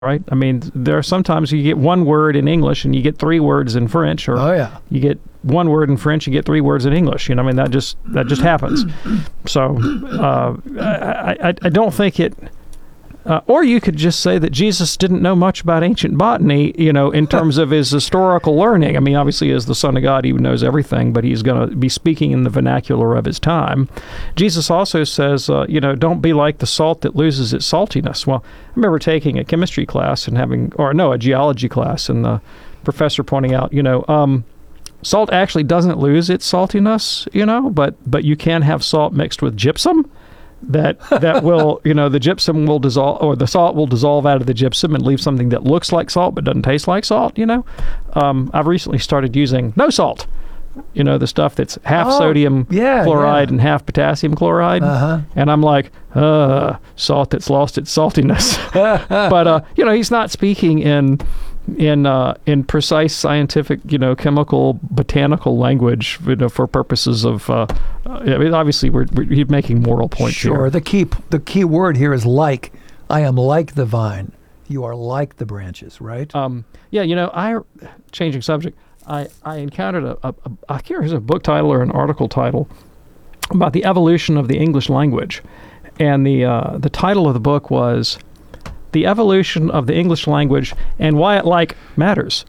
right? I mean, there are sometimes you get one word in English and you get three words in French, or you get one word in French, you get three words in English. I mean, that just happens. So I don't think it. Or you could just say that Jesus didn't know much about ancient botany, in terms of his historical learning. I mean, obviously, as the Son of God, he knows everything, but he's going to be speaking in the vernacular of his time. Jesus also says, don't be like the salt that loses its saltiness. Well, I remember taking a chemistry class and a geology class, and the professor pointing out, salt actually doesn't lose its saltiness, but you can have salt mixed with gypsum. That will, the gypsum will dissolve, or the salt will dissolve out of the gypsum and leave something that looks like salt but doesn't taste like salt, I've recently started using no salt, the stuff that's half sodium chloride and half potassium chloride. And I'm like, salt that's lost its saltiness. But, he's not speaking in precise scientific, chemical, botanical language, for purposes of, obviously he's making moral points here. Sure. The key word here is like. I am like the vine. You are like the branches, right? Changing subject, I encountered I can't remember a book title or an article title about the evolution of the English language. And the title of the book was The Evolution of the English Language and Why It Matters.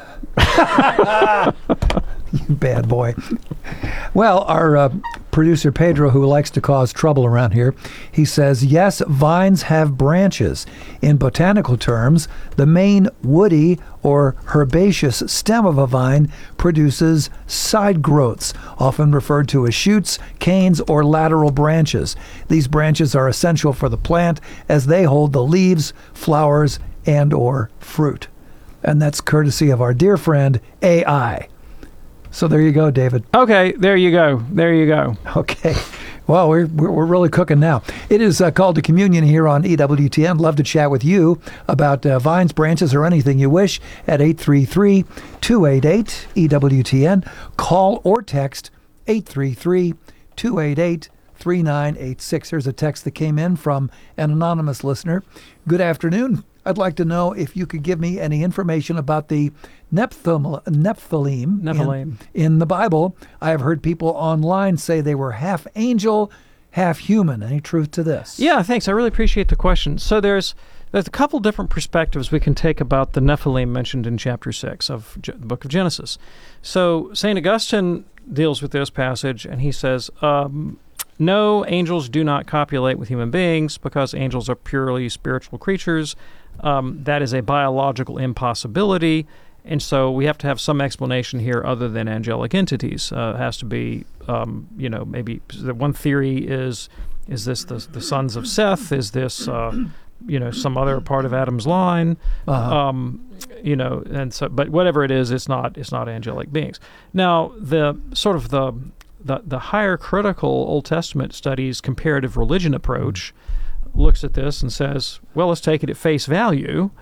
You bad boy. Well, our producer Pedro, who likes to cause trouble around here, he says, yes, vines have branches. In botanical terms, the main woody or herbaceous stem of a vine produces side growths, often referred to as shoots, canes, or lateral branches. These branches are essential for the plant as they hold the leaves, flowers, and or fruit. And that's courtesy of our dear friend AI. So there you go, David. Okay, there you go. Okay. Well, we're really cooking now. It is called to communion here on EWTN. Love to chat with you about vines, branches, or anything you wish at 833-288-EWTN. Call or text 833-288-3986. Here's a text that came in from an anonymous listener. Good afternoon. I'd like to know if you could give me any information about the Nephilim in the Bible. I have heard people online say they were half angel, half human. Any truth to this? Yeah, thanks. I really appreciate the question. So there's a couple different perspectives we can take about the Nephilim mentioned in chapter 6 of the book of Genesis. So St. Augustine deals with this passage, and he says, no, angels do not copulate with human beings because angels are purely spiritual creatures. That is a biological impossibility, and so we have to have some explanation here other than angelic entities. It has to be, maybe the one theory is this the sons of Seth? Is this, some other part of Adam's line? And so, but whatever it is, it's not angelic beings. Now, the higher critical Old Testament studies comparative religion approach looks at this and says, well, let's take it at face value.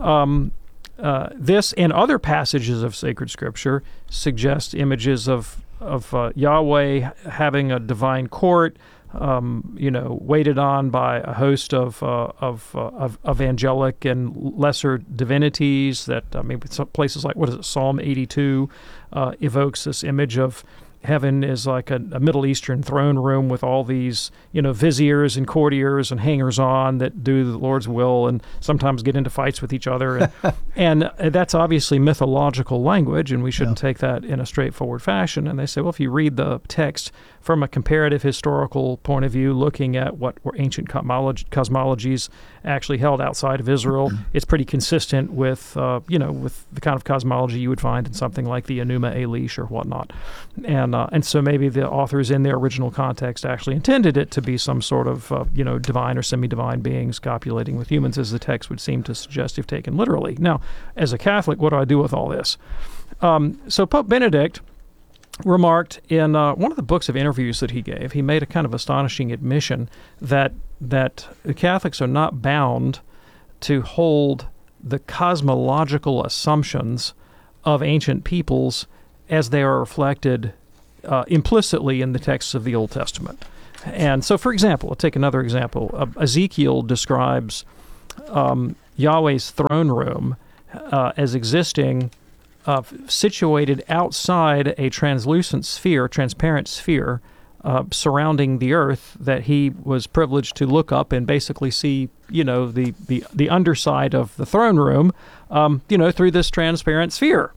This and other passages of sacred scripture suggest images of Yahweh having a divine court, waited on by a host of angelic and lesser divinities. That maybe some places like Psalm 82 evokes this image of heaven is like a Middle Eastern throne room with all these, viziers and courtiers and hangers-on that do the Lord's will and sometimes get into fights with each other. And that's obviously mythological language, and we shouldn't take that in a straightforward fashion. And they say, well, if you read the text from a comparative historical point of view, looking at what were ancient cosmologies actually held outside of Israel, it's pretty consistent with, with the kind of cosmology you would find in something like the Enuma Elish or whatnot. And so maybe the authors in their original context actually intended it to be some sort of, divine or semi-divine beings copulating with humans, as the text would seem to suggest if taken literally. Now, as a Catholic, what do I do with all this? So Pope Benedict remarked in one of the books of interviews that he gave, he made a kind of astonishing admission that the Catholics are not bound to hold the cosmological assumptions of ancient peoples as they are reflected implicitly in the texts of the Old Testament. And so, for example, I'll take another example. Ezekiel describes, Yahweh's throne room as existing situated outside a transparent sphere surrounding the earth that he was privileged to look up and basically see, the underside of the throne room, through this transparent sphere.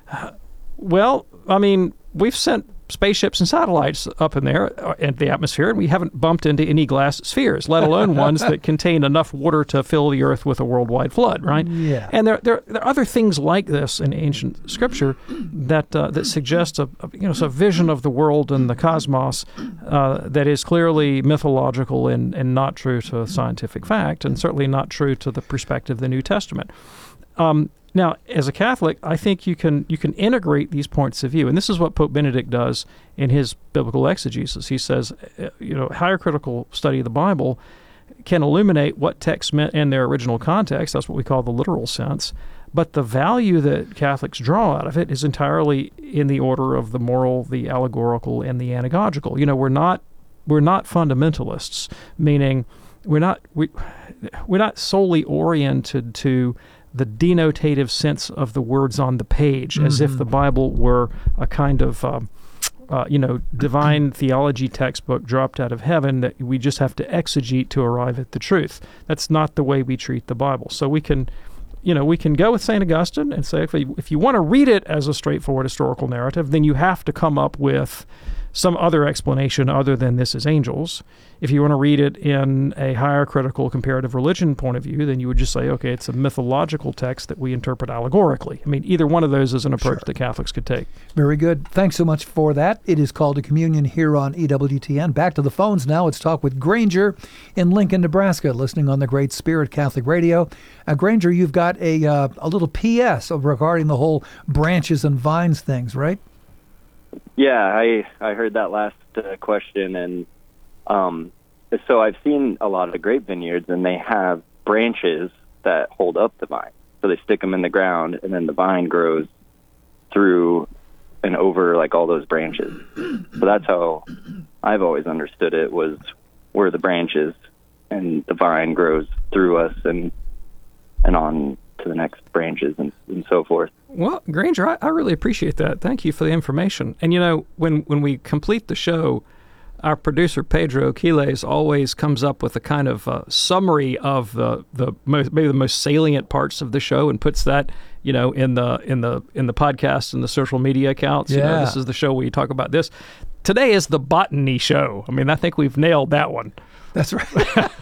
Well, I mean, we've sent spaceships and satellites up in there in the atmosphere, and we haven't bumped into any glass spheres, let alone ones that contain enough water to fill the earth with a worldwide flood, right? Yeah. And there are other things like this in ancient scripture that suggest a vision of the world and the cosmos that is clearly mythological and not true to scientific fact, and certainly not true to the perspective of the New Testament. Now, as a Catholic, I think you can integrate these points of view, and this is what Pope Benedict does in his biblical exegesis. He says, higher critical study of the Bible can illuminate what texts meant in their original context. That's what we call the literal sense. But the value that Catholics draw out of it is entirely in the order of the moral, the allegorical, and the anagogical. We're not fundamentalists, meaning we're not solely oriented to the denotative sense of the words on the page, as if the Bible were a kind of, divine theology textbook dropped out of heaven that we just have to exegete to arrive at the truth. That's not the way we treat the Bible. So we can go with St. Augustine and say, if you want to read it as a straightforward historical narrative, then you have to come up with some other explanation other than this is angels. If you want to read it in a higher critical comparative religion point of view, then you would just say, okay, it's a mythological text that we interpret allegorically. I mean, either one of those is an approach that Catholics could take. Very good. Thanks so much for that. It is Called to Communion here on EWTN. Back to the phones now. Let's talk with Granger in Lincoln, Nebraska, listening on the Great Spirit Catholic Radio. Granger, you've got a little PS regarding the whole branches and vines things, right? Yeah, I heard that last question, and so I've seen a lot of the grape vineyards, and they have branches that hold up the vine. So they stick them in the ground, and then the vine grows through and over like all those branches. So that's how I've always understood it, was we're the branches, and the vine grows through us and on to the next branches and so forth. Well, Granger, I really appreciate that. Thank you for the information. And, when we complete the show, our producer, Pedro Quiles, always comes up with a kind of summary of maybe the most salient parts of the show and puts that, in the podcast and the social media accounts. Yeah. This is the show where you talk about this. Today is the botany show. I mean, I think we've nailed that one. That's right.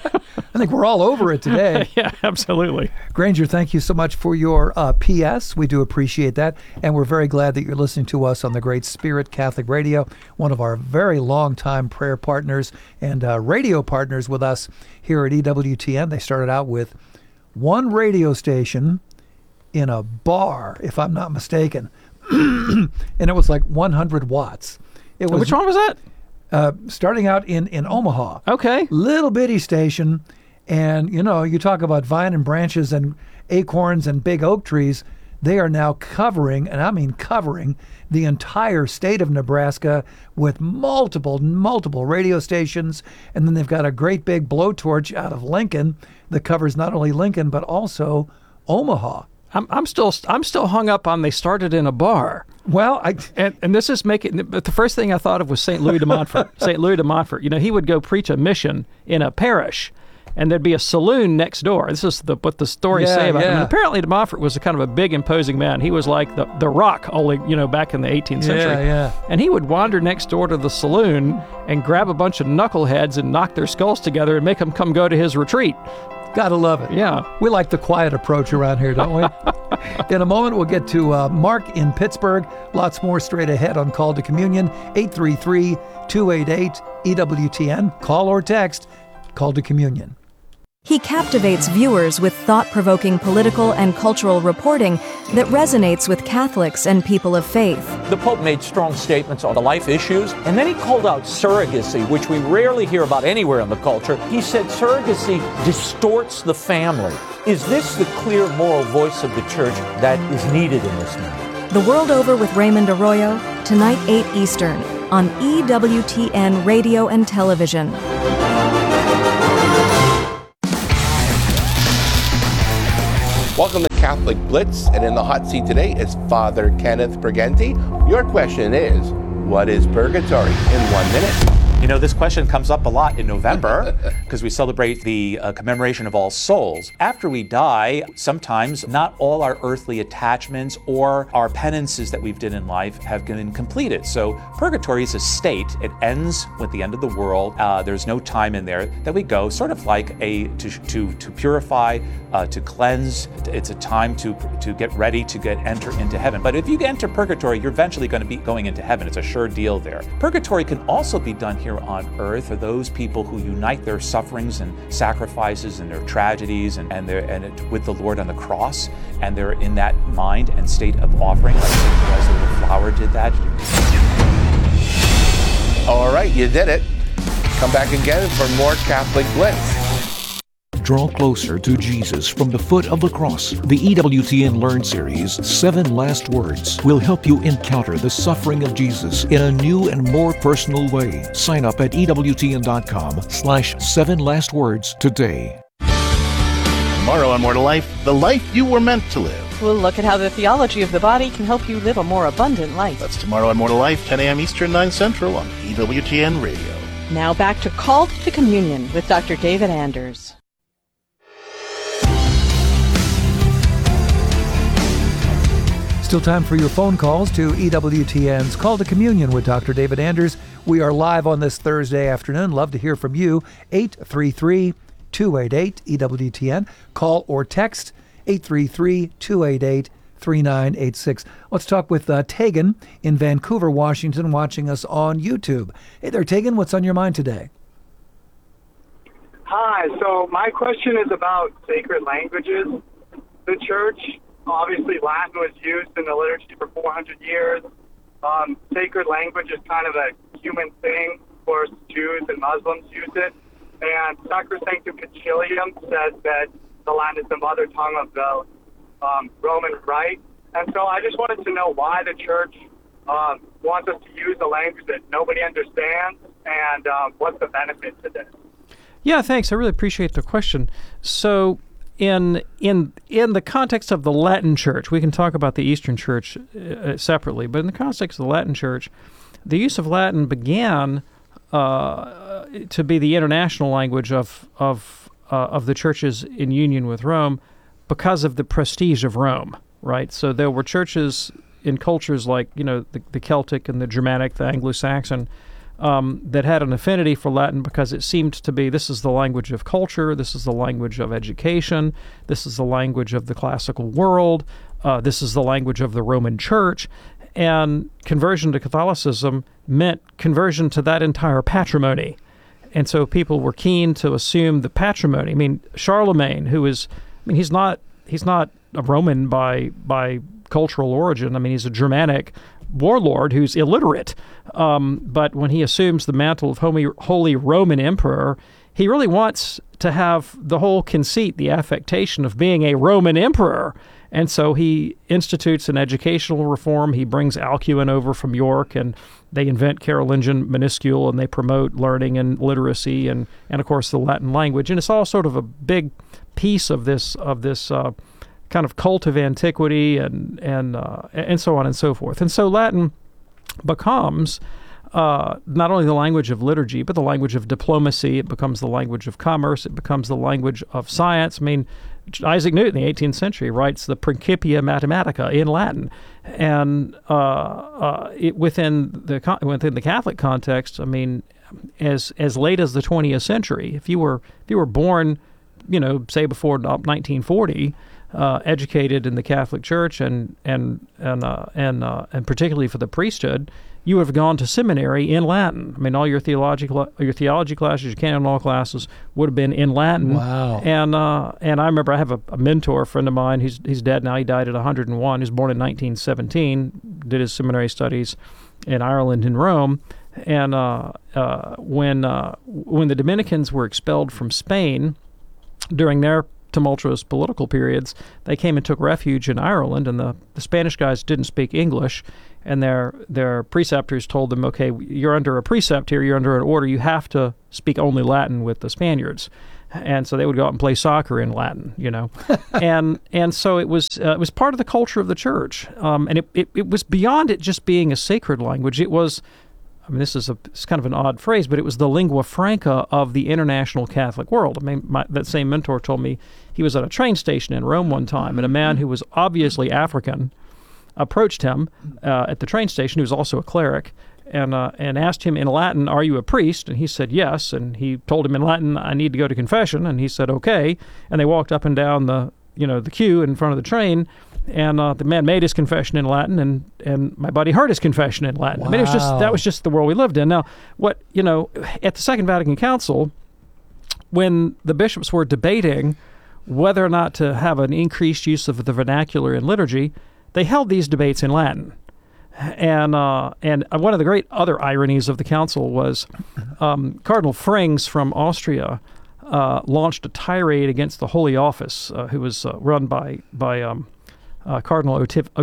I think we're all over it today. Yeah, absolutely. Granger, thank you so much for your PS. We do appreciate that. And we're very glad that you're listening to us on the Great Spirit Catholic Radio, one of our very long-time prayer partners and radio partners with us here at EWTN. They started out with one radio station in a bar, if I'm not mistaken. And it was like 100 watts. Which one was that? Starting out in Omaha. Okay. Little bitty station. And, you talk about vine and branches and acorns and big oak trees. They are now covering, and I mean covering, the entire state of Nebraska with multiple radio stations. And then they've got a great big blowtorch out of Lincoln that covers not only Lincoln, but also Omaha. I'm still hung up on they started in a bar. Well, and this is but the first thing I thought of was St. Louis de Montfort. St. Louis de Montfort. He would go preach a mission in a parish, and there'd be a saloon next door. This is what the stories say about him. And apparently de Montfort was a kind of a big, imposing man. He was like the Rock, only back in the 18th century. Yeah. And he would wander next door to the saloon and grab a bunch of knuckleheads and knock their skulls together and make them come go to his retreat. Gotta love it. Yeah. We like the quiet approach around here, don't we? In a moment, we'll get to Mark in Pittsburgh. Lots more straight ahead on Call to Communion, 833-288-EWTN. Call or text, Call to Communion. He captivates viewers with thought-provoking political and cultural reporting that resonates with Catholics and people of faith. The Pope made strong statements on the life issues, and then he called out surrogacy, which we rarely hear about anywhere in the culture. He said surrogacy distorts the family. Is this the clear moral voice of the Church that is needed in this moment? The World Over with Raymond Arroyo, tonight 8 Eastern, on EWTN Radio and Television. Welcome to Catholic Blitz, and in the hot seat today is Father Kenneth Briganti. Your question is, what is purgatory in 1 minute? You know, this question comes up a lot in November because we celebrate the commemoration of All Souls. After we die, sometimes not all our earthly attachments or our penances that we've done in life have been completed. So purgatory is a state. It ends with the end of the world. There's no time in there that we go, sort of like to purify, to cleanse. It's a time to get ready to enter into heaven. But if you enter purgatory, you're eventually going to be going into heaven. It's a sure deal there. Purgatory can also be done here on earth for those people who unite their sufferings and sacrifices and their tragedies with the Lord on the cross, and they're in that mind and state of offering, like St. Teresa of the Flower did that. All right, you did it. Come back again for more Catholic Blitz. Draw closer to Jesus from the foot of the cross. The EWTN Learn series, 7 Last Words, will help you encounter the suffering of Jesus in a new and more personal way. Sign up at EWTN.com/7lastwords today. Tomorrow on More to Life, the life you were meant to live. We'll look at how the theology of the body can help you live a more abundant life. That's tomorrow on More to Life, 10 a.m. Eastern, 9 Central on EWTN Radio. Now back to Called to Communion with Dr. David Anders. Still time for your phone calls to EWTN's Call to Communion with Dr. David Anders. We are live on this Thursday afternoon. Love to hear from you. 833-288-EWTN. Call or text 833-288-3986. Let's talk with Tegan in Vancouver, Washington, watching us on YouTube. Hey there, Tegan. What's on your mind today? Hi. So my question is about sacred languages. The church, obviously, Latin was used in the liturgy for 400 years. Sacred language is kind of a human thing. Of course, Jews and Muslims use it. And Sacrosanctum Concilium says that the Latin is the mother tongue of the Roman Rite. And so I just wanted to know why the church wants us to use a language that nobody understands, and what's the benefit to this? Yeah, thanks. I really appreciate the question. So in the context of the Latin Church, we can talk about the Eastern Church separately, but in the context of the Latin Church, the use of Latin began to be the international language of the churches in union with Rome because of the prestige of Rome, right? So there were churches in cultures like, the Celtic and the Germanic, the Anglo-Saxon, that had an affinity for Latin because it seemed to be, this is the language of culture, this is the language of education, this is the language of the classical world, this is the language of the Roman Church, and conversion to Catholicism meant conversion to that entire patrimony. And so people were keen to assume the patrimony. I mean, Charlemagne, he's not a Roman by cultural origin. I mean, he's a Germanic warlord who's illiterate. But when he assumes the mantle of Holy Roman Emperor, he really wants to have the whole conceit, the affectation of being a Roman emperor. And so he institutes an educational reform. He brings Alcuin over from York, and they invent Carolingian minuscule, and they promote learning and literacy and of course, the Latin language. And it's all sort of a big piece of this kind of cult of antiquity and so on and so forth. And so Latin becomes not only the language of liturgy, but the language of diplomacy. It becomes the language of commerce. It becomes the language of science. I mean, Isaac Newton in the 18th century writes the Principia Mathematica in Latin. And within the Catholic context, I mean, as late as the 20th century, if you were born, say before 1940, educated in the Catholic Church and particularly for the priesthood, you would have gone to seminary in Latin. I mean, all your theology classes, your canon law classes would have been in Latin. Wow! And I remember I have a mentor, a friend of mine. He's dead now. He died at 101. He was born in 1917. Did his seminary studies in Ireland and Rome. And when the Dominicans were expelled from Spain during their tumultuous political periods, they came and took refuge in Ireland, and the Spanish guys didn't speak English, and their preceptors told them, okay, you're under a precept here, you're under an order, you have to speak only Latin with the Spaniards. And so they would go out and play soccer in Latin, and so it was part of the culture of the church, and it was beyond it just being a sacred language. It was, I mean, it's kind of an odd phrase, but it was the lingua franca of the international Catholic world. I mean, that same mentor told me he was at a train station in Rome one time, and a man who was obviously African approached him at the train station, who was also a cleric, and asked him in Latin, "Are you a priest?" And he said yes. And he told him in Latin, "I need to go to confession." And he said, "Okay." And they walked up and down the queue in front of the train. And the man made his confession in Latin, and my buddy heard his confession in Latin. Wow. I mean, that was just the world we lived in. Now, at the Second Vatican Council, when the bishops were debating whether or not to have an increased use of the vernacular in liturgy, they held these debates in Latin. And one of the great other ironies of the council was Cardinal Frings from Austria launched a tirade against the Holy Office, who was run by Cardinal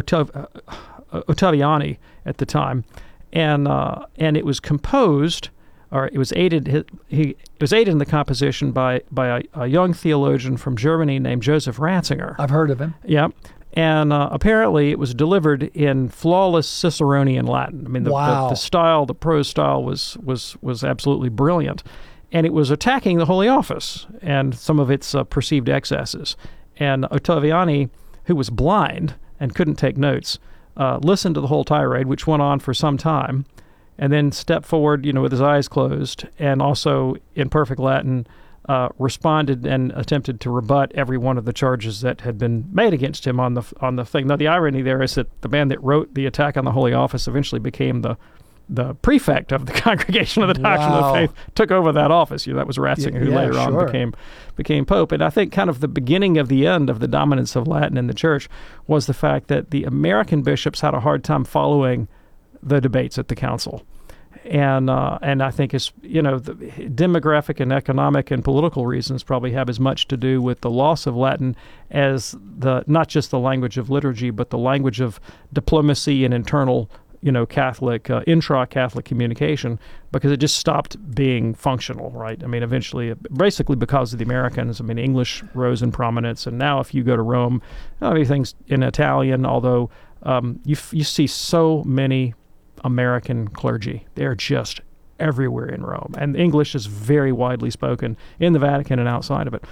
Ottaviani at the time, and it was composed, or it was aided. He was aided in the composition by a young theologian from Germany named Joseph Ratzinger. I've heard of him. Yeah. And apparently it was delivered in flawless Ciceronian Latin. I mean, the style, the prose style was absolutely brilliant. And it was attacking the Holy Office and some of its perceived excesses. And Ottaviani, who was blind and couldn't take notes, listened to the whole tirade, which went on for some time, and then stepped forward, with his eyes closed, and also in perfect Latin, responded and attempted to rebut every one of the charges that had been made against him on the thing. Now, the irony there is that the man that wrote the attack on the Holy Office eventually became the prefect of the Congregation of the Doctrine of the Faith, took over that office. That was Ratzinger, who later on became Pope. And I think kind of the beginning of the end of the dominance of Latin in the Church was the fact that the American bishops had a hard time following the debates at the council. And I think the demographic and economic and political reasons probably have as much to do with the loss of Latin as not just the language of liturgy, but the language of diplomacy and internal, Catholic, intra-Catholic communication, because it just stopped being functional, right? I mean, eventually, basically because of the Americans, English rose in prominence, and now if you go to Rome, everything's in Italian, although you see so many American clergy. They're just everywhere in Rome. And English is very widely spoken in the Vatican and outside of it.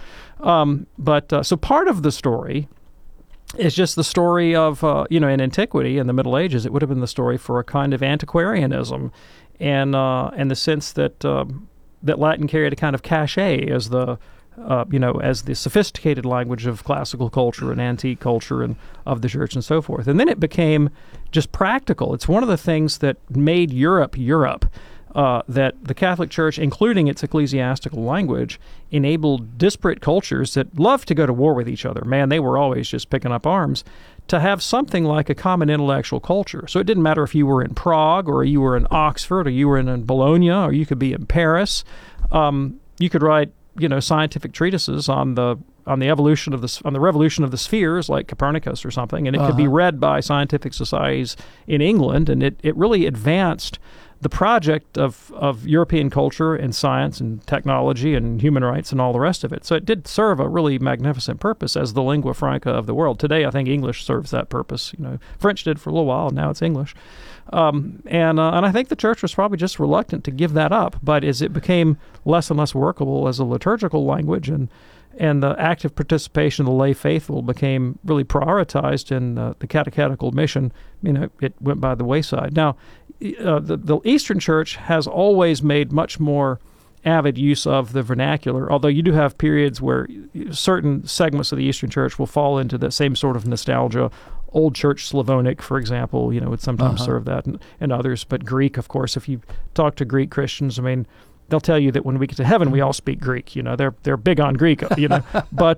So part of the story is just the story of, in antiquity, in the Middle Ages, it would have been the story for a kind of antiquarianism, and the sense that that Latin carried a kind of cachet as the sophisticated language of classical culture and antique culture and of the church and so forth. And then it became just practical. It's one of the things that made Europe, that the Catholic Church, including its ecclesiastical language, enabled disparate cultures that loved to go to war with each other. Man, they were always just picking up arms, to have something like a common intellectual culture. So it didn't matter if you were in Prague or you were in Oxford or you were in Bologna or you could be in Paris. You could write scientific treatises on the evolution of the revolution of the spheres, like Copernicus or something, and it could be read by scientific societies in England, and it really advanced the project of European culture and science and technology and human rights and all the rest of it. So it did serve a really magnificent purpose as the lingua franca of the world. Today, I think English serves that purpose. French did for a little while, and now it's English. And I think the church was probably just reluctant to give that up. But as it became less and less workable as a liturgical language, and the active participation of the lay faithful became really prioritized in the catechetical mission, it went by the wayside. Now, the Eastern Church has always made much more avid use of the vernacular, although you do have periods where certain segments of the Eastern Church will fall into the same sort of nostalgia. Old Church Slavonic, for example, would sometimes serve that, and others. But Greek, of course, if you talk to Greek Christians, they'll tell you that when we get to heaven, we all speak Greek. They're big on Greek. But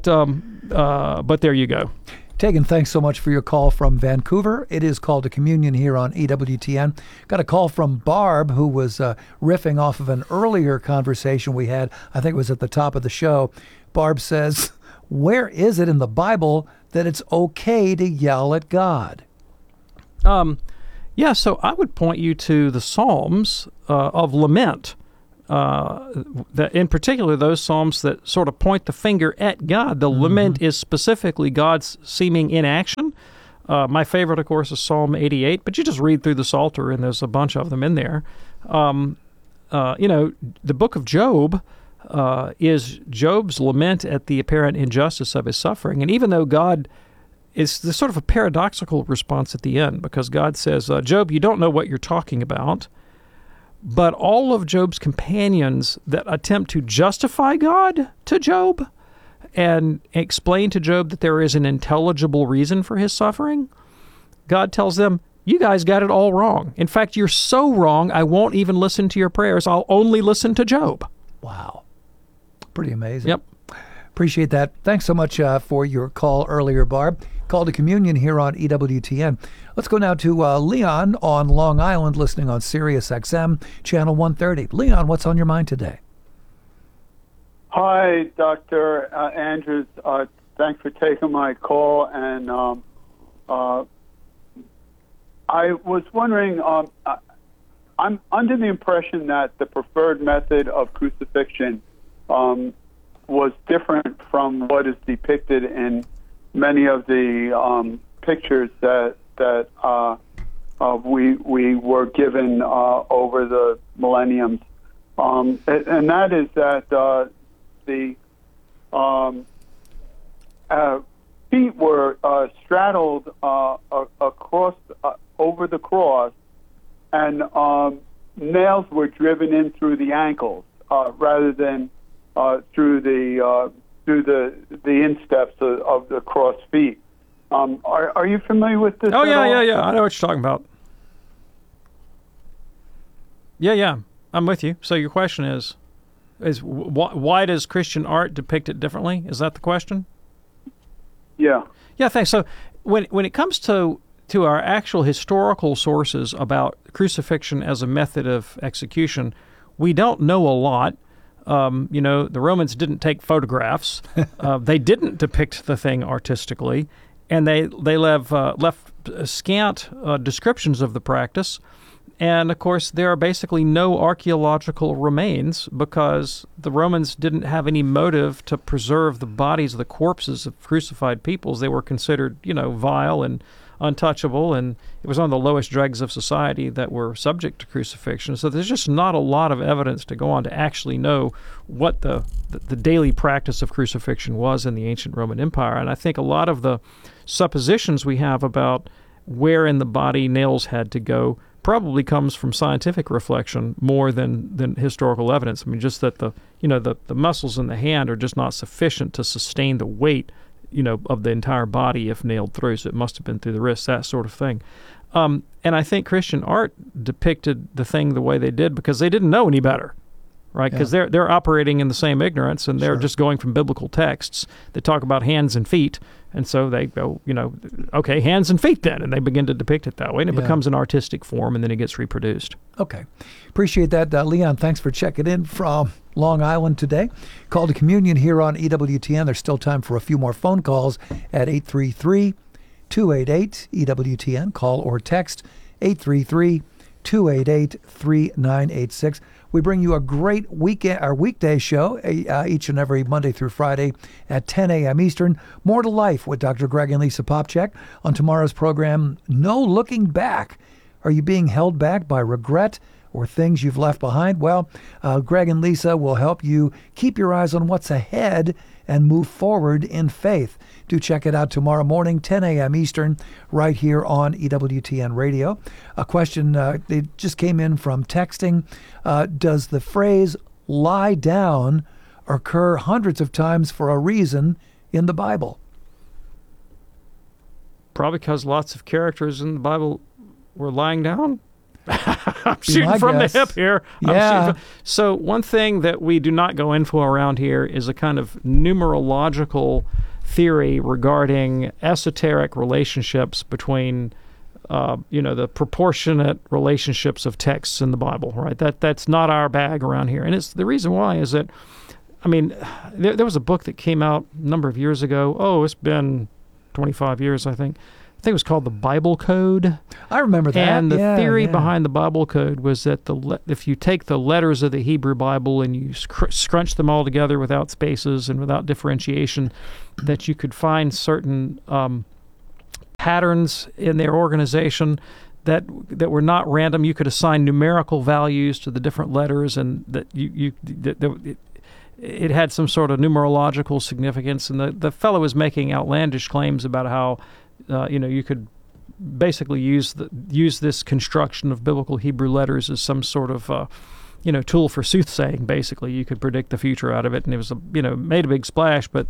there you go. Tegan, thanks so much for your call from Vancouver. It is Call to Communion here on EWTN. Got a call from Barb, who was riffing off of an earlier conversation we had. I think it was at the top of the show. Barb says, where is it in the Bible that it's okay to yell at God? So I would point you to the Psalms of lament, that in particular those psalms that sort of point the finger at God. The lament is specifically God's seeming inaction. My favorite, of course, is Psalm 88, but you just read through the Psalter, and there's a bunch of them in there. The book of Job is Job's lament at the apparent injustice of his suffering. And even though God is the sort of a paradoxical response at the end, because God says, Job, you don't know what you're talking about. But all of Job's companions that attempt to justify God to Job and explain to Job that there is an intelligible reason for his suffering, God tells them, you guys got it all wrong. In fact, you're so wrong, I won't even listen to your prayers. I'll only listen to Job. Wow. Pretty amazing. Yep. Appreciate that. Thanks so much for your call earlier, Barb. Call to Communion here on EWTN. Let's go now to Leon on Long Island, listening on Sirius XM, Channel 130. Leon, what's on your mind today? Hi, Dr. Andrews. Thanks for taking my call. And I was wondering, I'm under the impression that the preferred method of crucifixion was different from what is depicted in many of the pictures that we were given over the millenniums, and that is that the feet were straddled across over the cross, and nails were driven in through the ankles rather than through the insteps of the cross feet. Are you familiar with this? Oh, yeah. I know what you're talking about. Yeah. I'm with you. So your question is why does Christian art depict it differently? Is that the question? Yeah. Yeah, thanks. So when it comes to our actual historical sources about crucifixion as a method of execution, we don't know a lot. The Romans didn't take photographs. They didn't depict the thing artistically, and they left scant descriptions of the practice. And, of course, there are basically no archaeological remains because the Romans didn't have any motive to preserve the bodies of the corpses of crucified peoples. They were considered, vile and untouchable, and it was on the lowest dregs of society that were subject to crucifixion. So there's just not a lot of evidence to go on to actually know what the daily practice of crucifixion was in the ancient Roman Empire. And I think a lot of the suppositions we have about where in the body nails had to go probably comes from scientific reflection more than historical evidence. I mean, just that the muscles in the hand are just not sufficient to sustain the weight of the entire body if nailed through, so it must have been through the wrist, that sort of thing. And I think Christian art depicted the thing the way they did because they didn't know any better, right? Because they're operating in the same ignorance, and they're just going from biblical texts that talk about hands and feet, and so they go, okay, hands and feet then, and they begin to depict it that way, and it becomes an artistic form, and then it gets reproduced. Okay. Appreciate that, Leon. Thanks for checking in from Long Island today. Call to Communion here on EWTN. There's still time for a few more phone calls at 833-288-EWTN. Call or text 833-288-3986. We bring you a great weekday show each and every Monday through Friday at 10 a.m. Eastern. More to Life with Dr. Greg and Lisa Popcak. On tomorrow's program, No Looking Back. Are you being held back by regret or things you've left behind? Well, Greg and Lisa will help you keep your eyes on what's ahead and move forward in faith. Do check it out tomorrow morning, 10 a.m. Eastern, right here on EWTN Radio. A question that just came in from texting. Does the phrase lie down occur hundreds of times for a reason in the Bible? Probably because lots of characters in the Bible were lying down. I'm shooting from the hip here. Yeah. So one thing that we do not go in for around here is a kind of numerological theory regarding esoteric relationships between, the proportionate relationships of texts in the Bible, right? That's not our bag around here. And it's the reason why is that, there was a book that came out a number of years ago. Oh, it's been 25 years, I think. think it was called the Bible Code. I remember that. And the theory behind the Bible Code was that if you take the letters of the Hebrew Bible and you scrunch them all together without spaces and without differentiation, that you could find certain patterns in their organization that were not random. You could assign numerical values to the different letters, and that it had some sort of numerological significance. And the fellow was making outlandish claims about how you could basically use this construction of biblical Hebrew letters as some sort of tool for soothsaying. Basically, you could predict the future out of it, and it was made a big splash. But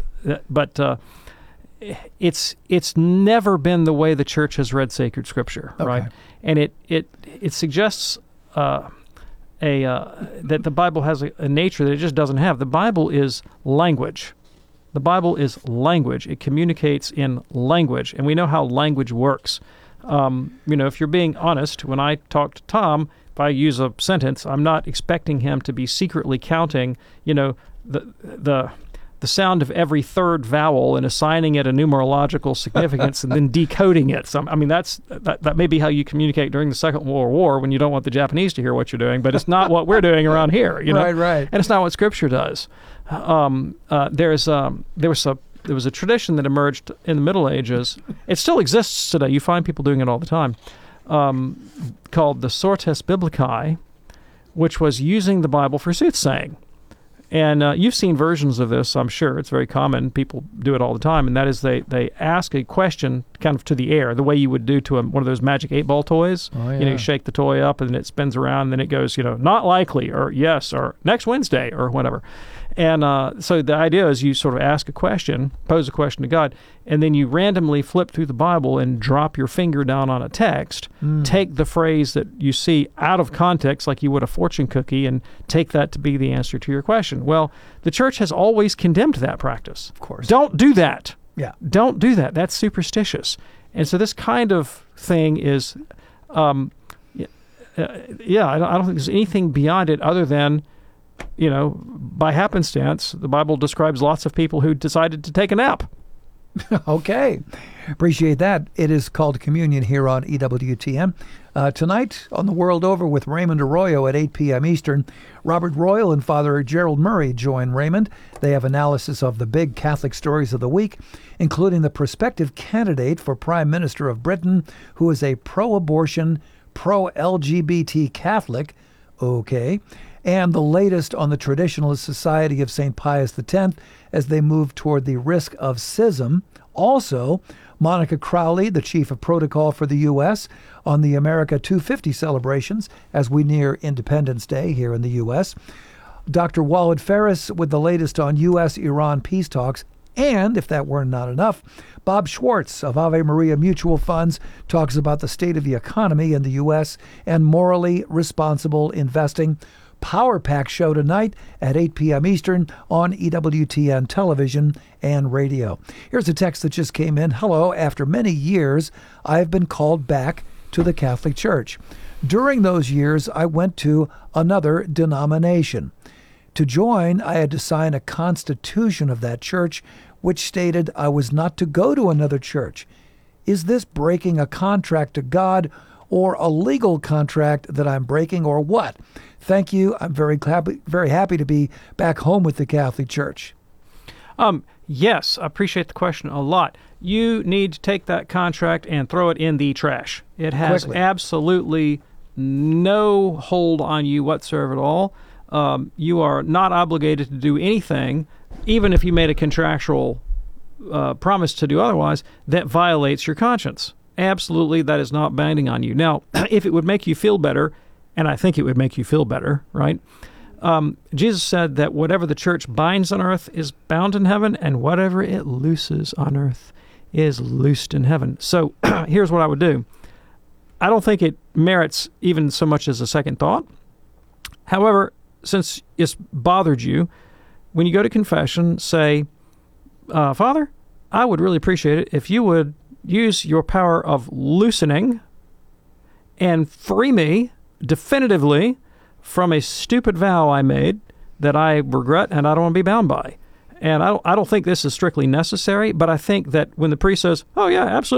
it's never been the way the church has read sacred scripture, right? And it suggests that the Bible has a nature that it just doesn't have. The Bible is language. The Bible is language. It communicates in language, and we know how language works. If you're being honest, when I talk to Tom, if I use a sentence, I'm not expecting him to be secretly counting, the sound of every third vowel and assigning it a numerological significance and then decoding it. So, that may be how you communicate during the Second World War when you don't want the Japanese to hear what you're doing, but it's not what we're doing around here. Right. And it's not what Scripture does. There was a tradition that emerged in the Middle Ages. It still exists today. You find people doing it all the time, called the Sortes Biblicae, which was using the Bible for soothsaying. And you've seen versions of this, I'm sure. It's very common. People do it all the time. And that is they ask a question kind of to the air, the way you would do to one of those magic 8-ball toys. Oh, yeah. You shake the toy up and it spins around, and then it goes, not likely, or yes, or next Wednesday, or whatever. And so the idea is you sort of ask a question, pose a question to God, and then you randomly flip through the Bible and drop your finger down on a text, take the phrase that you see out of context like you would a fortune cookie, and take that to be the answer to your question. Well, the church has always condemned that practice. Of course. Don't do that. Yeah. Don't do that. That's superstitious. And so this kind of thing is, I don't think there's anything beyond it other than, by happenstance, the Bible describes lots of people who decided to take a nap. Okay. Appreciate that. It is called Communion here on EWTN. Tonight on The World Over with Raymond Arroyo at 8 p.m. Eastern, Robert Royal and Father Gerald Murray join Raymond. They have analysis of the big Catholic stories of the week, including the prospective candidate for Prime Minister of Britain, who is a pro-abortion, pro-LGBT Catholic. Okay. And the latest on the Traditionalist Society of St. Pius X as they move toward the risk of schism. Also, Monica Crowley, the chief of protocol for the U.S., on the America 250 celebrations as we near Independence Day here in the U.S. Dr. Walid Ferris with the latest on U.S.-Iran peace talks. And, if that were not enough, Bob Schwartz of Ave Maria Mutual Funds talks about the state of the economy in the U.S. and morally responsible investing. Power Pack show tonight at 8 p.m. Eastern on EWTN television and radio. Here's a text that just came in. Hello, after many years, I have been called back to the Catholic Church. During those years, I went to another denomination. To join, I had to sign a constitution of that church, which stated I was not to go to another church. Is this breaking a contract to God, or a legal contract that I'm breaking, or what? Thank you. I'm very happy to be back home with the Catholic Church. Yes, I appreciate the question a lot. You need to take that contract and throw it in the trash. It has absolutely no hold on you whatsoever at all. You are not obligated to do anything, even if you made a contractual promise to do otherwise, that violates your conscience. Absolutely, that is not binding on you. Now, if it would make you feel better, and I think it would make you feel better, right? Jesus said that whatever the church binds on earth is bound in heaven, and whatever it looses on earth is loosed in heaven. So here's what I would do. I don't think it merits even so much as a second thought. However, since it's bothered you, when you go to confession, say, Father, I would really appreciate it if you would use your power of loosening and free me definitively from a stupid vow I made that I regret and I don't want to be bound by. And I don't think this is strictly necessary, but I think that when the priest says, oh yeah, absolutely,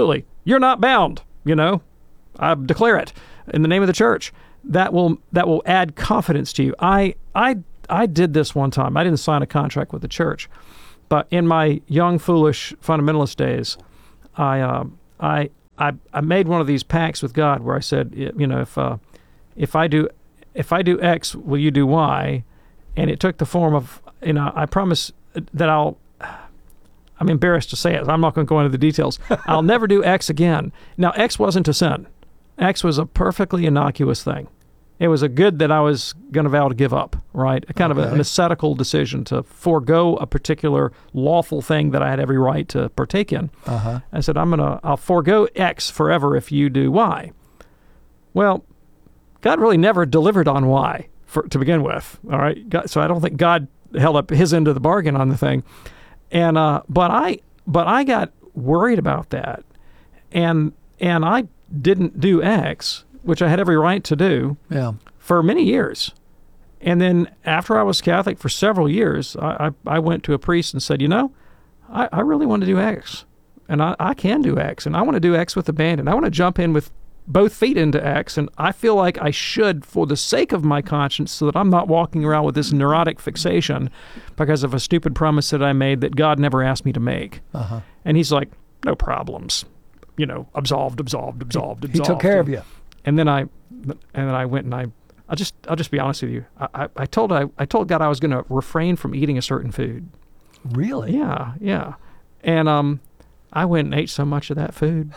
you're not bound, I declare it in the name of the church. That will add confidence to you. I did this one time. I didn't sign a contract with the church, but in my young, foolish fundamentalist days, I made one of these pacts with God where I said, if I do X, will you do Y? And it took the form of, I promise that I'm embarrassed to say it. I'm not going to go into the details. I'll never do X again. Now, X wasn't a sin. X was a perfectly innocuous thing. It was a good that I was going to vow to give up, right? A kind of an ascetical decision to forego a particular lawful thing that I had every right to partake in. Uh-huh. I said, I'll forego X forever if you do Y. Well, God really never delivered on Y to begin with, all right? So I don't think God held up his end of the bargain on the thing. And but I got worried about that, and I didn't do X, which I had every right to do, for many years. And then after I was Catholic for several years, I went to a priest and said, I really want to do X, and I can do X, and I want to do X with abandon. I want to jump in with both feet into X, and I feel like I should, for the sake of my conscience, so that I'm not walking around with this neurotic fixation because of a stupid promise that I made that God never asked me to make. Uh-huh. And he's like, no problems, absolved. He took care of you. And then I went and I'll just be honest with you. I told God I was going to refrain from eating a certain food. Really? Yeah. And I went and ate so much of that food.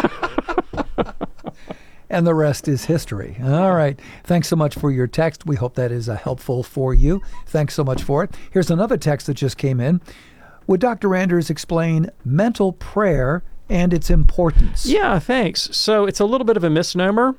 And the rest is history. All right. Thanks so much for your text. We hope that is helpful for you. Thanks so much for it. Here's another text that just came in. Would Dr. Anders explain mental prayer and its importance? Yeah, thanks. So it's a little bit of a misnomer.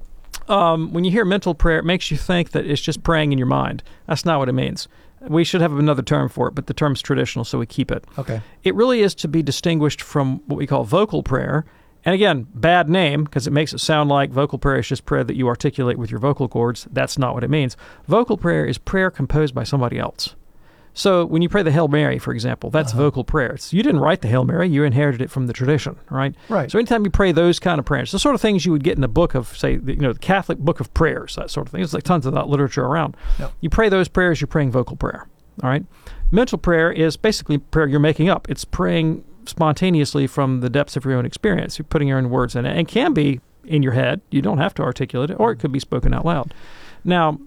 When you hear mental prayer, it makes you think that it's just praying in your mind. That's not what it means. We should have another term for it, but the term's traditional, so we keep it. Okay. It really is to be distinguished from what we call vocal prayer. And again, bad name, because it makes it sound like vocal prayer is just prayer that you articulate with your vocal cords. That's not what it means. Vocal prayer is prayer composed by somebody else. So when you pray the Hail Mary, for example, that's vocal prayer. You didn't write the Hail Mary. You inherited it from the tradition, right? Right. So anytime you pray those kind of prayers, the sort of things you would get in a book of, say, the Catholic Book of Prayers, that sort of thing. There's like tons of that literature around. Yep. You pray those prayers, you're praying vocal prayer, all right? Mental prayer is basically prayer you're making up. It's praying spontaneously from the depths of your own experience. You're putting your own words in it. And it can be in your head. You don't have to articulate it, or it could be spoken out loud. Now,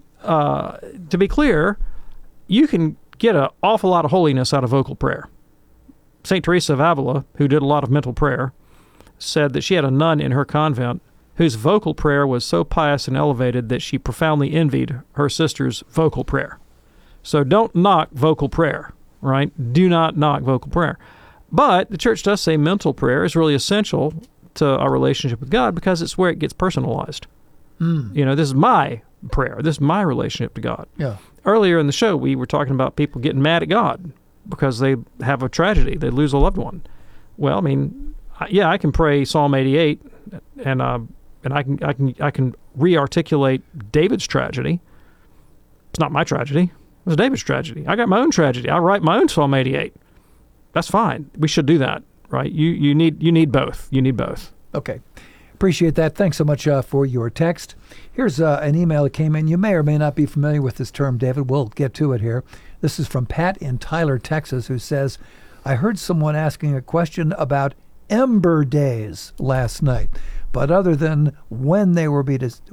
to be clear, you can get an awful lot of holiness out of vocal prayer. St. Teresa of Avila, who did a lot of mental prayer, said that she had a nun in her convent whose vocal prayer was so pious and elevated that she profoundly envied her sister's vocal prayer. So don't knock vocal prayer, right? Do not knock vocal prayer. But the church does say mental prayer is really essential to our relationship with God because it's where it gets personalized. This is my prayer. This is my relationship to God. Yeah. Earlier in the show, we were talking about people getting mad at God because they have a tragedy. They lose a loved one. Well, I mean, I can pray Psalm 88 and I can re-articulate David's tragedy. It's not my tragedy. It was David's tragedy. I got my own tragedy. I write my own Psalm 88. That's fine. We should do that, right? You need both. You need both. Okay. Appreciate that. Thanks so much for your text. Here's an email that came in. You may or may not be familiar with this term, David. We'll get to it here. This is from Pat in Tyler, Texas, who says, I heard someone asking a question about Ember Days last night, but other than when they were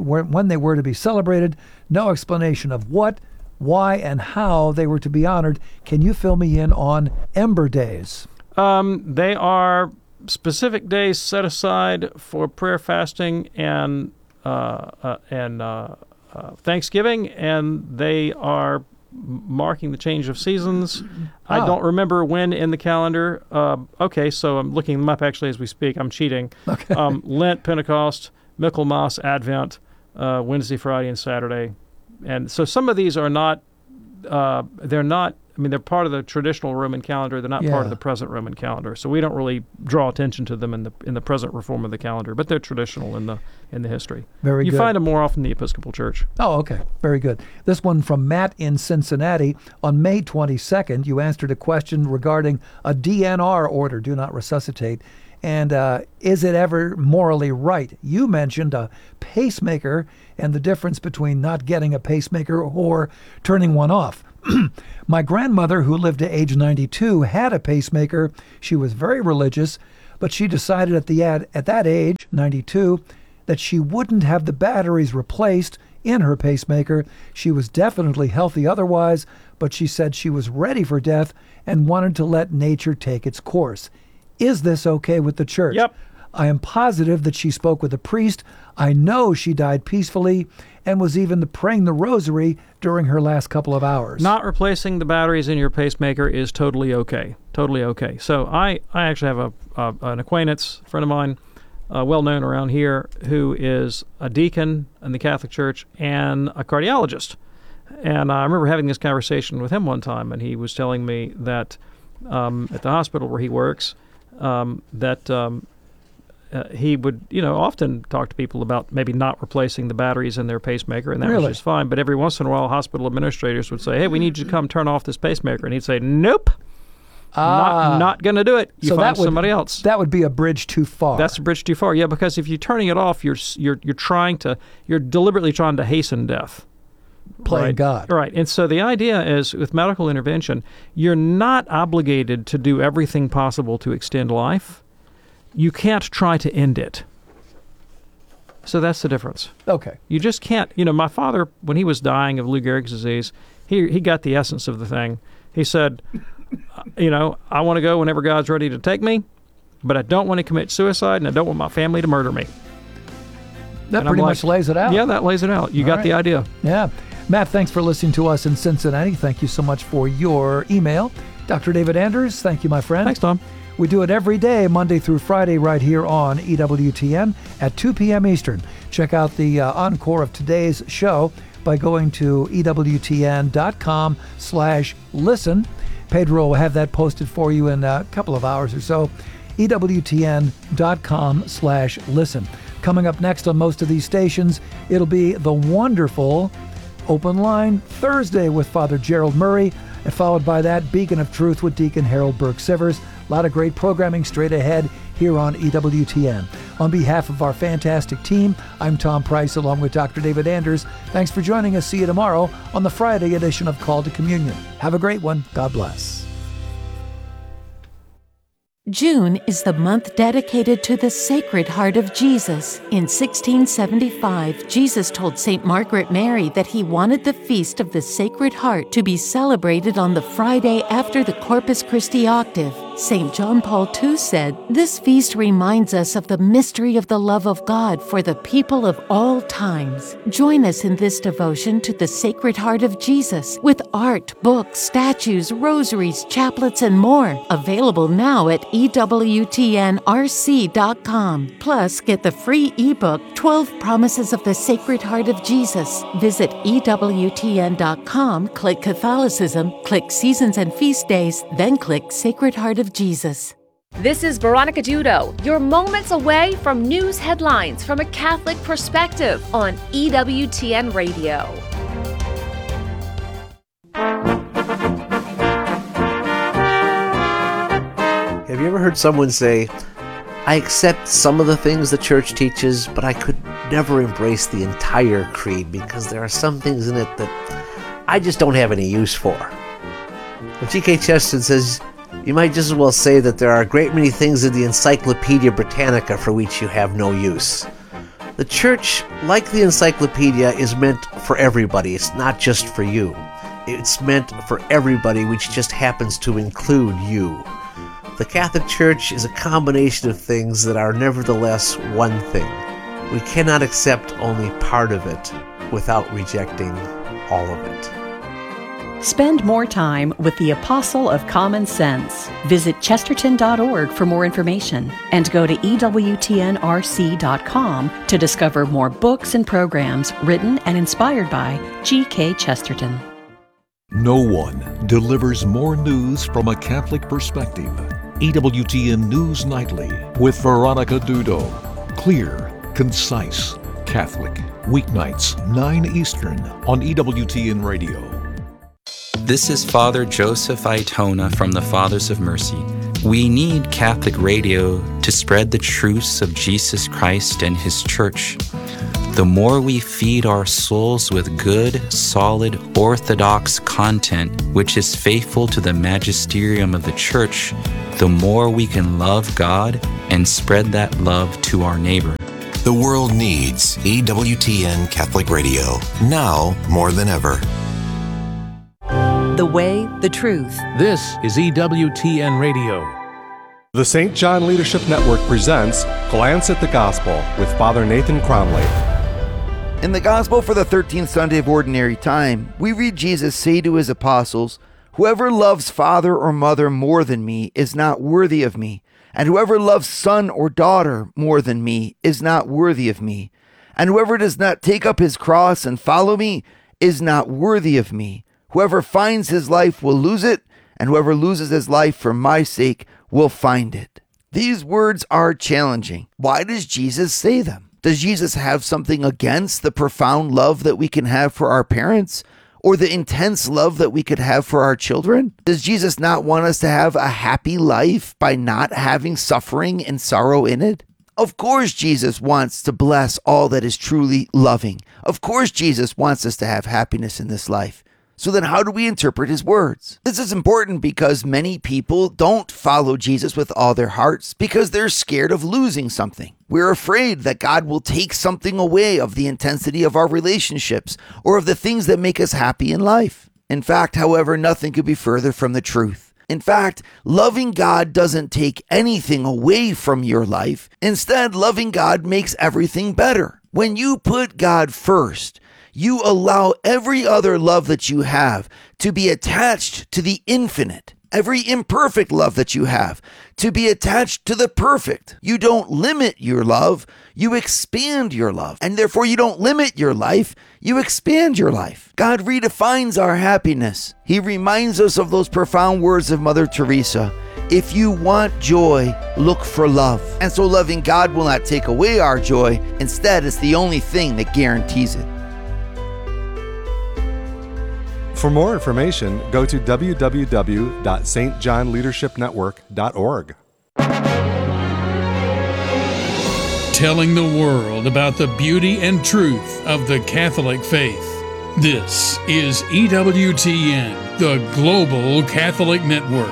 to be celebrated, no explanation of what, why, and how they were to be honored. Can you fill me in on Ember Days? They are specific days set aside for prayer, fasting, and Thanksgiving, and they are marking the change of seasons. I don't remember when in the calendar. Okay, so I'm looking them up actually as we speak. I'm cheating. Okay. Lent, Pentecost, Michaelmas, Advent, Wednesday, Friday, and Saturday. And so some of these are not, they're part of the traditional Roman calendar. They're not part of the present Roman calendar. So we don't really draw attention to them in the present reform of the calendar, but they're traditional in the history. Very good. You find them more often in the Episcopal Church. Oh, okay. Very good. This one from Matt in Cincinnati. On May 22nd, you answered a question regarding a DNR order, do not resuscitate, And is it ever morally right? You mentioned a pacemaker and the difference between not getting a pacemaker or turning one off. My grandmother, who lived to age 92, had a pacemaker. She was very religious, but she decided at that age, 92, that she wouldn't have the batteries replaced in her pacemaker. She was definitely healthy otherwise, but she said she was ready for death and wanted to let nature take its course. Is this okay with the church? Yep. I am positive that she spoke with a priest. I know she died peacefully and was even praying the rosary during her last couple of hours. Not replacing the batteries in your pacemaker is totally okay. Totally okay. So I actually have an acquaintance, a friend of mine, well known around here, who is a deacon in the Catholic Church and a cardiologist. And I remember having this conversation with him one time, and he was telling me that at the hospital where he works, he would, often talk to people about maybe not replacing the batteries in their pacemaker, and that was just fine. But every once in a while, hospital administrators would say, "Hey, we need you to come turn off this pacemaker," and he'd say, "Nope, not going to do it. You find somebody else." That would be a bridge too far. That's a bridge too far. Yeah, because if you're turning it off, you're deliberately trying to hasten death. Playing God. Right. And so the idea is, with medical intervention, you're not obligated to do everything possible to extend life. You can't try to end it. So that's the difference. Okay. You just can't. My father, when he was dying of Lou Gehrig's disease, he got the essence of the thing. He said, I want to go whenever God's ready to take me, but I don't want to commit suicide, and I don't want my family to murder me. That pretty much lays it out. Yeah, that lays it out. You got the idea. Yeah. Matt, thanks for listening to us in Cincinnati. Thank you so much for your email. Dr. David Anders, thank you, my friend. Thanks, Tom. We do it every day, Monday through Friday, right here on EWTN at 2 p.m. Eastern. Check out the encore of today's show by going to EWTN.com/listen. Pedro will have that posted for you in a couple of hours or so. EWTN.com/listen. Coming up next on most of these stations, it'll be the wonderful Open Line Thursday with Father Gerald Murray, and followed by that, Beacon of Truth with Deacon Harold Burke-Sivers. A lot of great programming straight ahead here on EWTN. On behalf of our fantastic team, I'm Tom Price along with Dr. David Anders. Thanks for joining us. See you tomorrow on the Friday edition of Call to Communion. Have a great one. God bless. June is the month dedicated to the Sacred Heart of Jesus. In 1675, Jesus told St. Margaret Mary that he wanted the Feast of the Sacred Heart to be celebrated on the Friday after the Corpus Christi octave. St. John Paul II said, "This feast reminds us of the mystery of the love of God for the people of all times." Join us in this devotion to the Sacred Heart of Jesus with art, books, statues, rosaries, chaplets, and more. Available now at EWTNRC.com. Plus, get the free ebook, 12 Promises of the Sacred Heart of Jesus. Visit EWTN.com, click Catholicism, click Seasons and Feast Days, then click Sacred Heart of Jesus. This is Veronica Dudo, your moments away from news headlines from a Catholic perspective on EWTN Radio. Have you ever heard someone say, "I accept some of the things the church teaches, but I could never embrace the entire creed because there are some things in it that I just don't have any use for"? Well, G.K. Chesterton says, you might just as well say that there are a great many things in the Encyclopedia Britannica for which you have no use. The church, like the encyclopedia, is meant for everybody. It's not just for you. It's meant for everybody, which just happens to include you. The Catholic Church is a combination of things that are nevertheless one thing. We cannot accept only part of it without rejecting all of it. Spend more time with the Apostle of Common Sense. Visit chesterton.org for more information and go to EWTNRC.com to discover more books and programs written and inspired by G.K. Chesterton. No one delivers more news from a Catholic perspective. EWTN News Nightly with Veronica Dudo. Clear, concise, Catholic. Weeknights, 9 Eastern on EWTN Radio. This is Father Joseph Aitona from the Fathers of Mercy. We need Catholic radio to spread the truths of Jesus Christ and His Church. The more we feed our souls with good, solid, orthodox content, which is faithful to the magisterium of the Church, the more we can love God and spread that love to our neighbor. The world needs EWTN Catholic Radio, now more than ever. The way, the truth. This is EWTN Radio. The St. John Leadership Network presents Glance at the Gospel with Father Nathan Cromley. In the Gospel for the 13th Sunday of Ordinary Time, we read Jesus say to his apostles, "Whoever loves father or mother more than me is not worthy of me, and whoever loves son or daughter more than me is not worthy of me, and whoever does not take up his cross and follow me is not worthy of me. Whoever finds his life will lose it, and whoever loses his life for my sake will find it." These words are challenging. Why does Jesus say them? Does Jesus have something against the profound love that we can have for our parents, or the intense love that we could have for our children? Does Jesus not want us to have a happy life by not having suffering and sorrow in it? Of course Jesus wants to bless all that is truly loving. Of course Jesus wants us to have happiness in this life. So then how do we interpret his words? This is important because many people don't follow Jesus with all their hearts because they're scared of losing something. We're afraid that God will take something away of the intensity of our relationships or of the things that make us happy in life. In fact, however, nothing could be further from the truth. In fact, loving God doesn't take anything away from your life. Instead, loving God makes everything better. When you put God first, you allow every other love that you have to be attached to the infinite. Every imperfect love that you have to be attached to the perfect. You don't limit your love, you expand your love. And therefore you don't limit your life, you expand your life. God redefines our happiness. He reminds us of those profound words of Mother Teresa. If you want joy, look for love. And so loving God will not take away our joy. Instead, it's the only thing that guarantees it. For more information, go to www.stjohnleadershipnetwork.org. Telling the world about the beauty and truth of the Catholic faith. This is EWTN, the Global Catholic Network.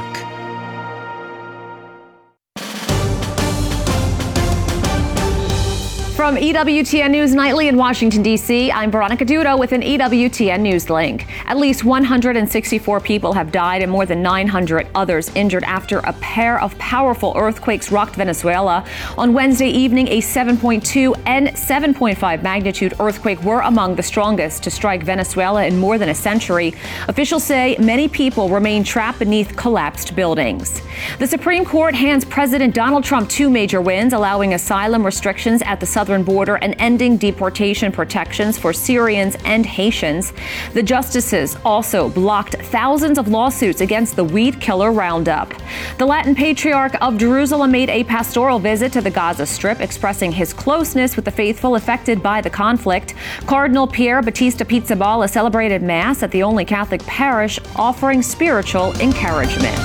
From EWTN News Nightly in Washington, D.C., I'm Veronica Dudo with an EWTN News link. At least 164 people have died and more than 900 others injured after a pair of powerful earthquakes rocked Venezuela. On Wednesday evening, a 7.2 and 7.5 magnitude earthquake were among the strongest to strike Venezuela in more than a century. Officials say many people remain trapped beneath collapsed buildings. The Supreme Court hands President Donald Trump two major wins, allowing asylum restrictions at the southern border and ending deportation protections for Syrians and Haitians. The justices also blocked thousands of lawsuits against the weed killer Roundup. The Latin Patriarch of Jerusalem made a pastoral visit to the Gaza Strip, expressing his closeness with the faithful affected by the conflict. Cardinal Pier Battista Pizzaballa celebrated Mass at the only Catholic parish, offering spiritual encouragement.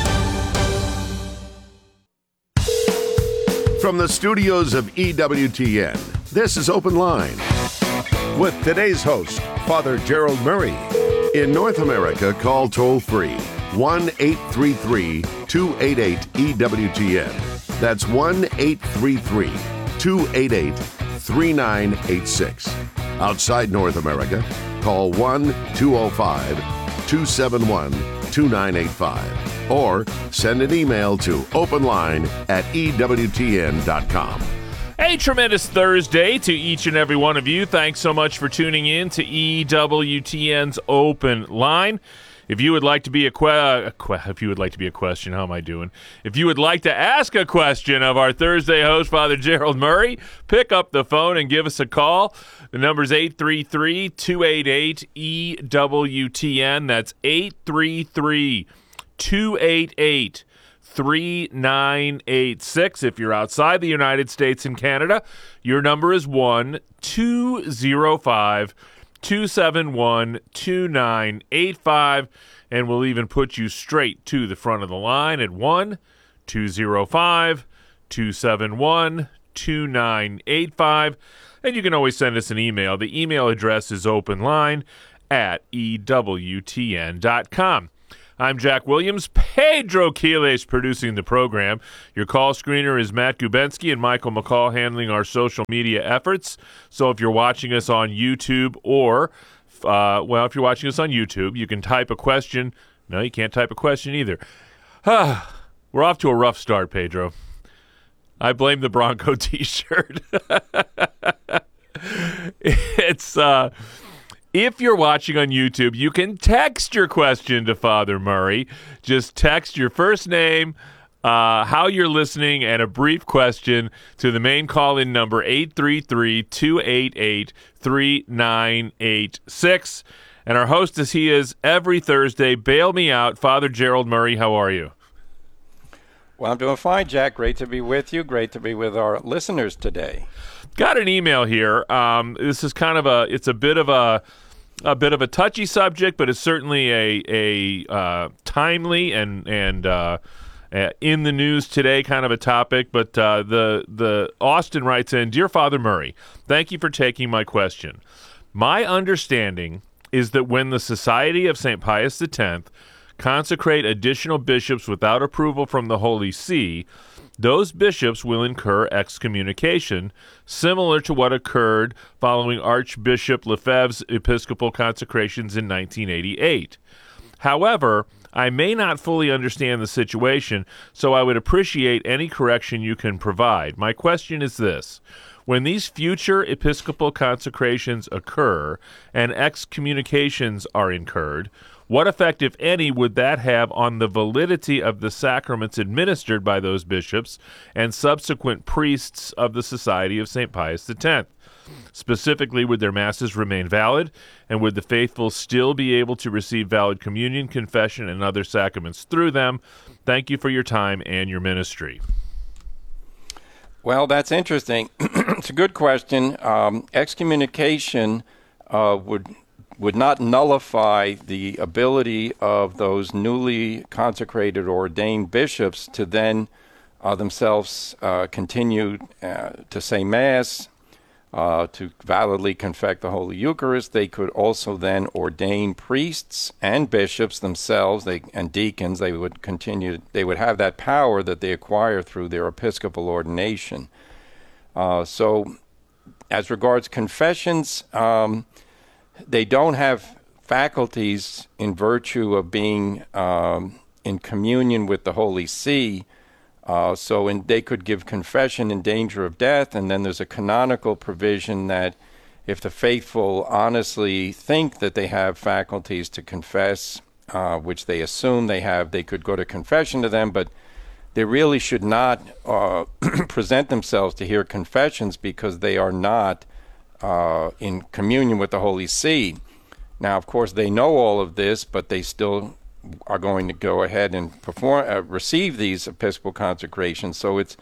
From the studios of EWTN, this is Open Line with today's host, Father Gerald Murray. In North America, call toll-free 1-833-288-EWTN. That's 1-833-288-3986. Outside North America, call 1-205-271-2985. Or send an email to openline@ewtn.com. A tremendous Thursday to each and every one of you. Thanks so much for tuning in to EWTN's Open Line. If you would like to be if you would like to be a question, how am I doing? If you would like to ask a question of our Thursday host, Father Gerald Murray, pick up the phone and give us a call. The number is 833-288-EWTN. That's 833-288-3986. If you're outside the United States and Canada, your number is 1-205-271-2985, and we'll even put you straight to the front of the line at 1-205-271-2985. 205-271-2985. And you can always send us an email. The email address is openline@ewtn.com. I'm Jack Williams. Pedro Quiles producing the program. Your call screener is Matt Gubensky and Michael McCall handling our social media efforts. So if you're watching us on YouTube or, if you're watching us on YouTube, you can type a question. No, you can't type a question either. We're off to a rough start, Pedro. I blame the Bronco t-shirt. It's, if you're watching on YouTube, you can text your question to Father Murray. Just text your first name, how you're listening, and a brief question to the main call-in number 833-288-3986. And our host, as he is every Thursday, bail me out. Father Gerald Murray, how are you? Well, I'm doing fine, Jack. Great to be with you. Great to be with our listeners today. Got an email here. This is kind of a bit of a touchy subject, but it's certainly a timely and in the news today kind of a topic. But the Austin writes in, Dear Father Murray, thank you for taking my question. My understanding is that when the Society of St. Pius X consecrate additional bishops without approval from the Holy See, those bishops will incur excommunication, similar to what occurred following Archbishop Lefebvre's episcopal consecrations in 1988. However, I may not fully understand the situation, so I would appreciate any correction you can provide. My question is this. When these future episcopal consecrations occur and excommunications are incurred, what effect, if any, would that have on the validity of the sacraments administered by those bishops and subsequent priests of the Society of St. Pius X? Specifically, would their masses remain valid, and would the faithful still be able to receive valid communion, confession, and other sacraments through them? Thank you for your time and your ministry. Well, that's interesting. It's a good question. Excommunication would not nullify the ability of those newly consecrated or ordained bishops to then themselves continue to say Mass, to validly confect the Holy Eucharist. They could also then ordain priests and bishops themselves, and deacons. They would have that power that they acquire through their episcopal ordination. So as regards confessions, they don't have faculties in virtue of being in communion with the Holy See. They could give confession in danger of death, and then there's a canonical provision that if the faithful honestly think that they have faculties to confess, which they assume they have, they could go to confession to them, but they really should not present themselves to hear confessions because they are not in communion with the Holy See. Now, of course, they know all of this, but they still are going to go ahead and receive these episcopal consecrations. So it's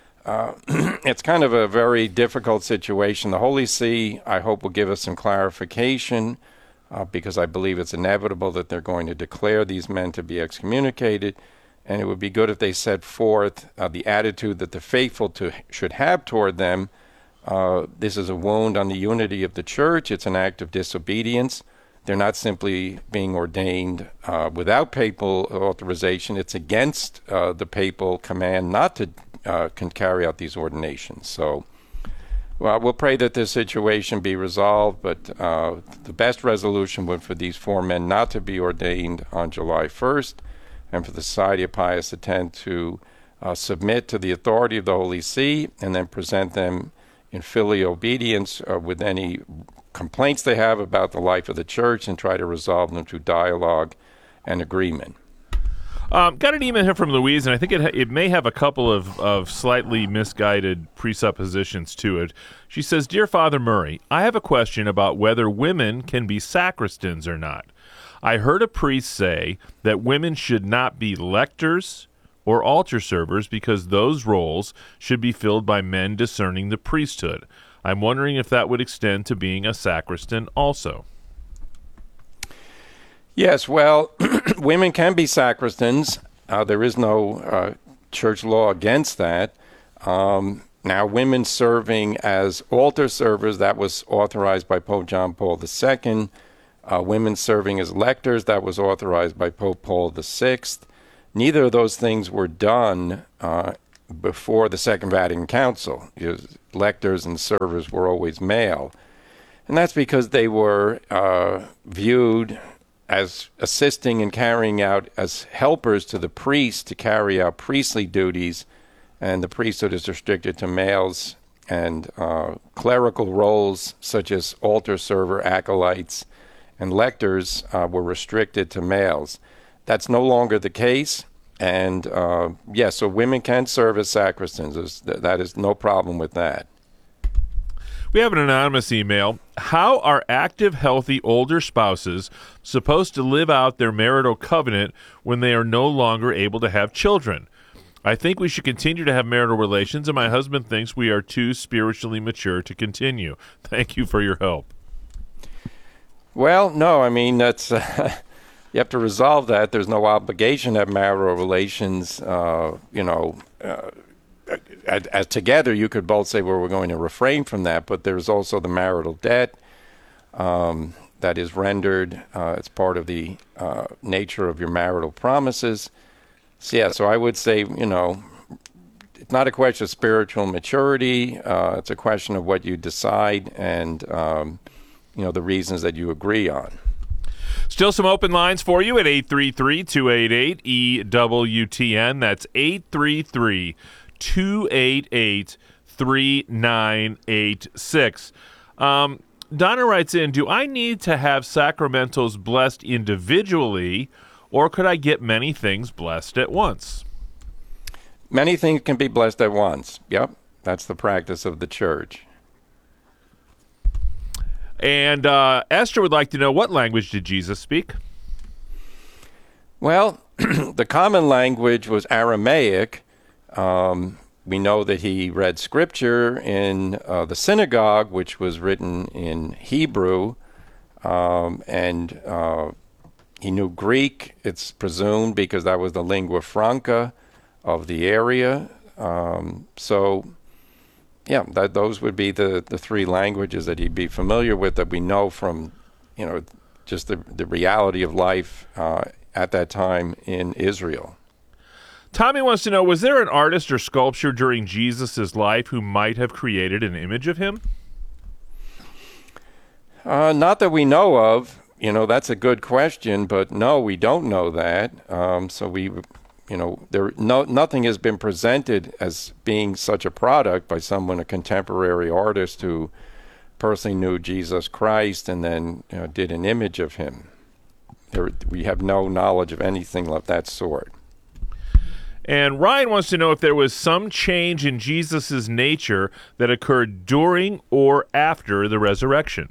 kind of a very difficult situation. The Holy See, I hope, will give us some clarification because I believe it's inevitable that they're going to declare these men to be excommunicated. And it would be good if they set forth the attitude that the faithful should have toward them. This is a wound on the unity of the Church. It's an act of disobedience. They're not simply being ordained without papal authorization. It's against the papal command not to can carry out these ordinations. So we'll pray that this situation be resolved, but the best resolution would for these four men not to be ordained on July 1st, and for the Society of Pius X to submit to the authority of the Holy See and then present them in filial obedience with any complaints they have about the life of the Church and try to resolve them through dialogue and agreement. Got an email here from Louise, and I think it may have a couple of slightly misguided presuppositions to it. She says, Dear Father Murray, I have a question about whether women can be sacristans or not. I heard a priest say that women should not be lectors or altar servers because those roles should be filled by men discerning the priesthood. I'm wondering if that would extend to being a sacristan also. Yes, well, women can be sacristans. There is no church law against that. Now, women serving as altar servers, that was authorized by Pope John Paul II. Women serving as lectors, that was authorized by Pope Paul VI. Neither of those things were done before the Second Vatican Council. Lectors and servers were always male. And that's because they were viewed as assisting and carrying out as helpers to the priest to carry out priestly duties, and the priesthood is restricted to males, and clerical roles such as altar server, acolytes, and lectors were restricted to males. That's no longer the case, and so women can serve as sacristans. That is no problem with that. We have an anonymous email. How are active, healthy, older spouses supposed to live out their marital covenant when they are no longer able to have children? I think we should continue to have marital relations, and my husband thinks we are too spiritually mature to continue. Thank you for your help. Well, no, I mean, that's you have to resolve that. There's no obligation to have marital relations, as together, you could both say, well, we're going to refrain from that, but there's also the marital debt that is rendered as part of the nature of your marital promises. So I would say, it's not a question of spiritual maturity. It's a question of what you decide and, the reasons that you agree on. Still some open lines for you at 833-288-EWTN. That's 833-288-3986. Donna writes in, do I need to have sacramentals blessed individually, or could I get many things blessed at once? Many things can be blessed at once. Yep, that's the practice of the church. And Esther would like to know, what language did Jesus speak? Well, the common language was Aramaic. We know that he read scripture in the synagogue, which was written in Hebrew, and he knew Greek, it's presumed, because that was the lingua franca of the area. Those would be the three languages that he'd be familiar with, that we know from, just the reality of life at that time in Israel. Tommy wants to know, was there an artist or sculptor during Jesus' life who might have created an image of him? Not that we know of. That's a good question, but no, we don't know that. Nothing has been presented as being such a product by someone, a contemporary artist who personally knew Jesus Christ and then did an image of him. We have no knowledge of anything of that sort. And Ryan wants to know if there was some change in Jesus' nature that occurred during or after the resurrection.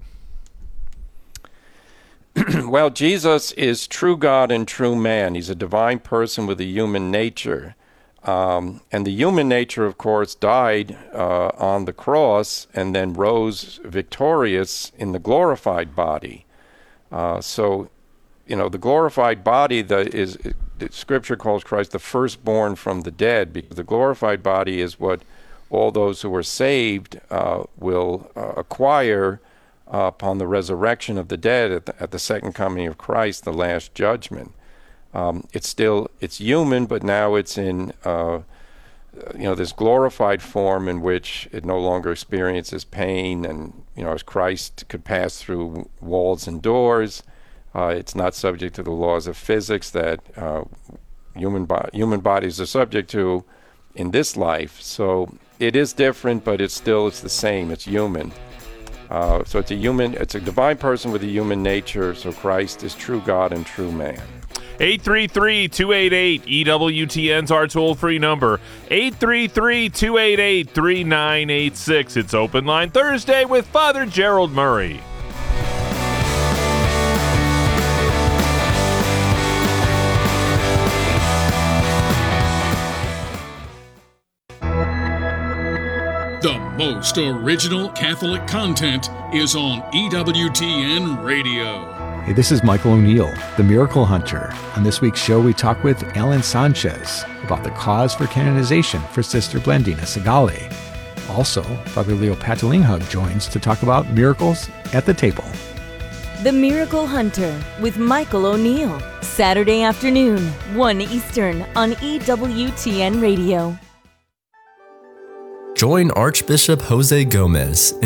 Well, Jesus is true God and true man. He's a divine person with a human nature. And the human nature, of course, died on the cross and then rose victorious in the glorified body. The glorified body Scripture calls Christ the firstborn from the dead, because the glorified body is what all those who are saved will acquire upon the resurrection of the dead at the second coming of Christ, the last judgment. It's human, but now it's in this glorified form in which it no longer experiences pain, and as Christ could pass through walls and doors. It's not subject to the laws of physics that human bodies are subject to in this life. So it is different, but it's the same. It's human. So it's a divine person with a human nature. So Christ is true God and true man. 833-288-EWTN's our toll-free number. 833-288-3986. It's Open Line Thursday with Father Gerald Murray. The most original Catholic content is on EWTN Radio. Hey, this is Michael O'Neill, the Miracle Hunter. On this week's show, we talk with Alan Sanchez. about the cause for canonization for Sister Blandina Segale. Also, Father Leo Patalinghug joins to talk about miracles at the table. The Miracle Hunter with Michael O'Neill. Saturday afternoon, 1 Eastern on EWTN Radio. Join Archbishop Jose Gomez